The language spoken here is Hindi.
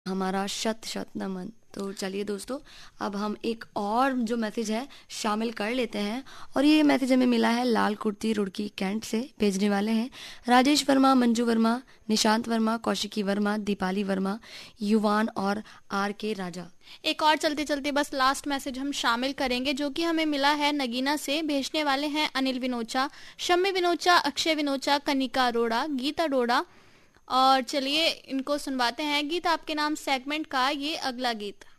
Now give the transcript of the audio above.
हमारा शत शत नमन। तो चलिए दोस्तों, अब हम एक और जो मैसेज है शामिल कर लेते हैं। और ये मैसेज हमें मिला है लाल कुर्ती रुड़की कैंट से। भेजने वाले हैं राजेश वर्मा, मंजू वर्मा, निशांत वर्मा, कौशिकी वर्मा, दीपाली वर्मा, युवान और आर के राजा। एक और चलते चलते बस लास्ट मैसेज हम शामिल करेंगे जो कि हमें मिला है नगीना से। भेजने वाले हैं अनिल विनोचा, शम्मी विनोचा, अक्षय विनोचा, कनिका अरोड़ा, गीता डोडा। और चलिए इनको सुनवाते हैं गीत आपके नाम सेगमेंट का ये अगला गीत।